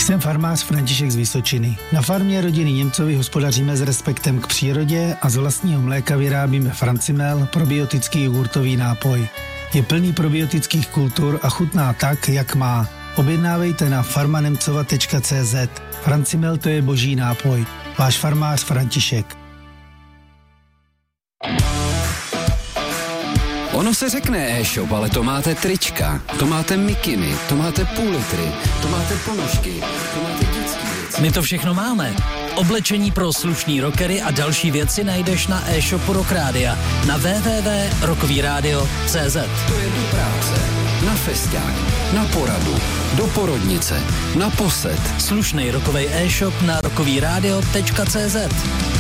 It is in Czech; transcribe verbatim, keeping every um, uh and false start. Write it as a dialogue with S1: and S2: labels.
S1: Jsem farmář František z Vysočiny. Na farmě rodiny Němcovi hospodaříme s respektem k přírodě a z vlastního mléka vyrábíme Francimel, probiotický jogurtový nápoj. Je plný probiotických kultur a chutná tak, jak má. Objednávejte na farmanemcova tečka cé zet. Francimel, to je boží nápoj. Váš farmář František.
S2: Ono se řekne e-shop, ale to máte trička, to máte mikiny, to máte půl litry, to máte ponožky, to máte dětský věci.
S3: My to všechno máme. Oblečení pro slušný rockery a další věci najdeš na e-shopu Rock Rádia na w w w tečka rockovyradio tečka cé zet.
S2: To je do práce, na festiák, na poradu, do porodnice, na posed.
S3: Slušnej rockovej e-shop na rockovyradio tečka cé zet.